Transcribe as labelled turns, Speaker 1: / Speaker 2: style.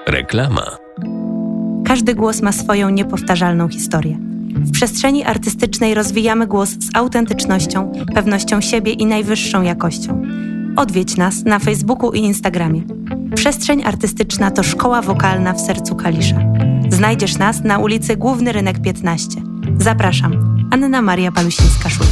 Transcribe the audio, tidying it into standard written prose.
Speaker 1: Reklama.
Speaker 2: Każdy głos ma swoją niepowtarzalną historię. W przestrzeni artystycznej rozwijamy głos z autentycznością, pewnością siebie i najwyższą jakością. Odwiedź nas na Facebooku i Instagramie. Przestrzeń artystyczna to szkoła wokalna w sercu Kalisza. Znajdziesz nas na ulicy Główny Rynek 15. Zapraszam. Anna Maria Palusińska-Szulc.